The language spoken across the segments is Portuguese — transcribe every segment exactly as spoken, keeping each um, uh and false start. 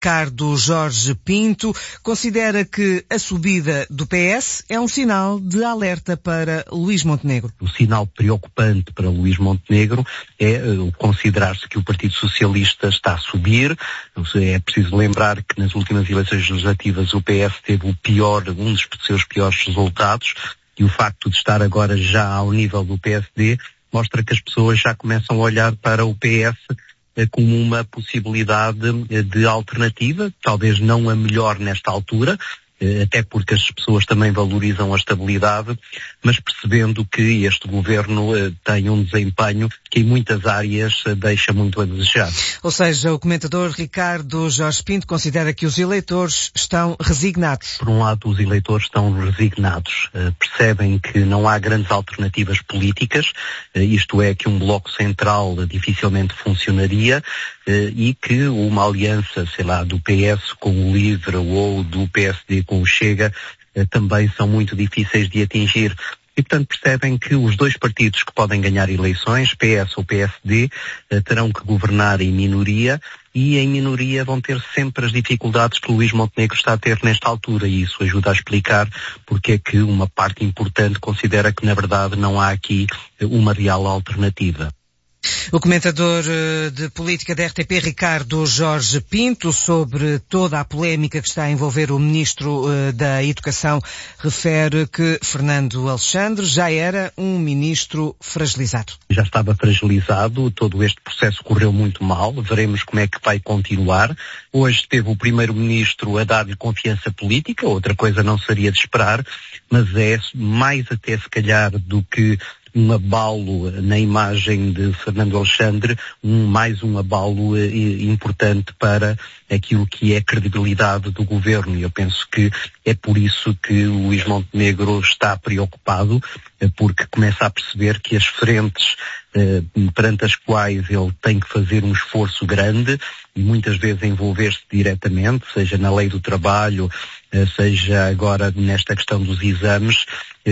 Ricardo Jorge Pinto, considera que a subida do P S é um sinal de alerta para Luís Montenegro. O sinal preocupante para Luís Montenegro é uh, considerar-se que o Partido Socialista está a subir. É preciso lembrar que nas últimas eleições legislativas o P S teve o pior, um dos seus piores resultados, e o facto de estar agora já ao nível do P S D mostra que as pessoas já começam a olhar para o P S uh, como uma possibilidade uh, de alternativa, talvez não a melhor nesta altura, até porque as pessoas também valorizam a estabilidade, mas percebendo que este governo eh, tem um desempenho que em muitas áreas eh, deixa muito a desejar. Ou seja, o comentador Ricardo Jorge Pinto considera que os eleitores estão resignados. Por um lado, os eleitores estão resignados, eh, percebem que não há grandes alternativas políticas, eh, isto é, que um bloco central dificilmente funcionaria, eh, e que uma aliança, sei lá, do P S com o LIVRE ou do P S D com o Chega, eh, também são muito difíceis de atingir. E, portanto, percebem que os dois partidos que podem ganhar eleições, P S ou P S D, eh, terão que governar em minoria, e em minoria vão ter sempre as dificuldades que Luís Montenegro está a ter nesta altura, e isso ajuda a explicar porque é que uma parte importante considera que, na verdade, não há aqui uma real alternativa. O comentador de política da R T P, Ricardo Jorge Pinto, sobre toda a polémica que está a envolver o Ministro da Educação, refere que Fernando Alexandre já era um ministro fragilizado. Já estava fragilizado, todo este processo correu muito mal, veremos como é que vai continuar. Hoje teve o primeiro-ministro a dar-lhe confiança política, outra coisa não seria de esperar, mas é mais até se calhar do que um abalo na imagem de Fernando Alexandre, um, mais um abalo eh, importante para aquilo que é a credibilidade do governo. E eu penso que é por isso que o Luís Montenegro está preocupado, eh, porque começa a perceber que as frentes eh, perante as quais ele tem que fazer um esforço grande e muitas vezes envolver-se diretamente, seja na lei do trabalho, eh, seja agora nesta questão dos exames,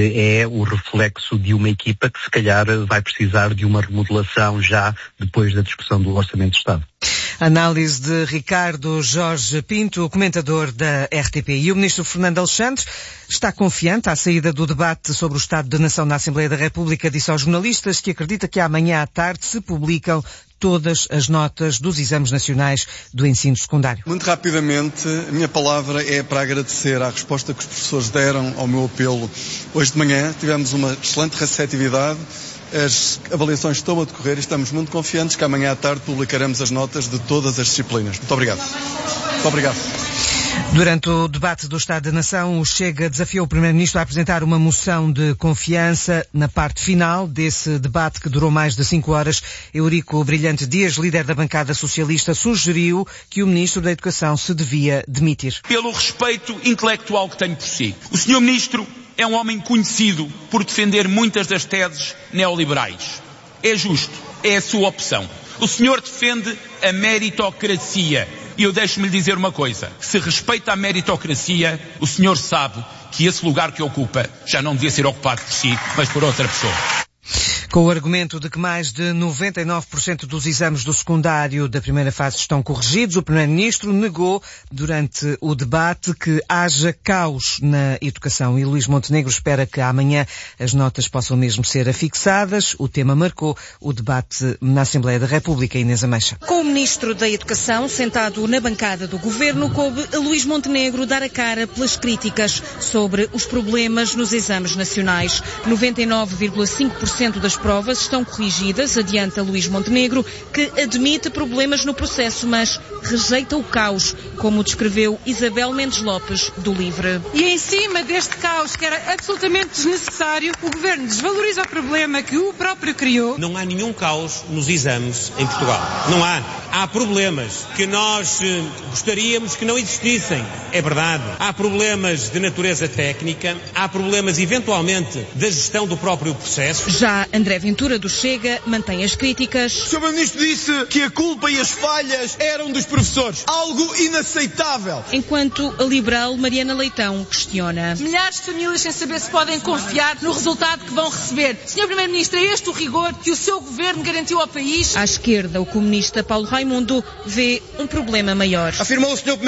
é o reflexo de uma equipa que se calhar vai precisar de uma remodelação já depois da discussão do Orçamento de Estado. Análise de Ricardo Jorge Pinto, comentador da R T P. E o ministro Fernando Alexandre está confiante à saída do debate sobre o Estado da Nação na Assembleia da República. Disse aos jornalistas que acredita que amanhã à tarde se publicam todas as notas dos exames nacionais do ensino secundário. Muito rapidamente, a minha palavra é para agradecer à resposta que os professores deram ao meu apelo. Hoje de manhã tivemos uma excelente receptividade, as avaliações estão a decorrer e estamos muito confiantes que amanhã à tarde publicaremos as notas de todas as disciplinas. Muito obrigado. Muito obrigado. Durante o debate do Estado da Nação, o Chega desafiou o Primeiro-Ministro a apresentar uma moção de confiança. Na parte final desse debate, que durou mais de cinco horas, Eurico Brilhante Dias, líder da bancada socialista, sugeriu que o Ministro da Educação se devia demitir. Pelo respeito intelectual que tenho por si, o senhor Ministro é um homem conhecido por defender muitas das teses neoliberais. É justo, é a sua opção. O senhor defende a meritocracia. E eu deixo-me lhe dizer uma coisa. Se respeita a meritocracia, o senhor sabe que esse lugar que ocupa já não devia ser ocupado por si, mas por outra pessoa. Com o argumento de que mais de noventa e nove por cento dos exames do secundário da primeira fase estão corrigidos, o Primeiro-Ministro negou durante o debate que haja caos na educação, e Luís Montenegro espera que amanhã as notas possam mesmo ser afixadas. O tema marcou o debate na Assembleia da República. Inês Ameixa. Com o Ministro da Educação sentado na bancada do Governo, coube a Luís Montenegro dar a cara pelas críticas sobre os problemas nos exames nacionais. noventa e nove vírgula cinco por cento das provas estão corrigidas, adianta Luís Montenegro, que admite problemas no processo, mas rejeita o caos, como descreveu Isabel Mendes Lopes, do LIVRE. E em cima deste caos, que era absolutamente desnecessário, o Governo desvaloriza o problema que o próprio criou. Não há nenhum caos nos exames em Portugal. Não há. Há problemas que nós eh, gostaríamos que não existissem. É verdade. Há problemas de natureza técnica, há problemas, eventualmente, da gestão do próprio processo. Já André Ventura, do Chega, mantém as críticas. O senhor Ministro disse que a culpa e as falhas eram dos professores. Algo inaceitável. Enquanto a liberal Mariana Leitão questiona. Milhares de famílias sem saber se podem confiar no resultado que vão receber. senhor Primeiro-Ministro, é este o rigor que o seu governo garantiu ao país? À esquerda, o comunista Paulo Raimundo vê um problema maior. Afirmou o senhor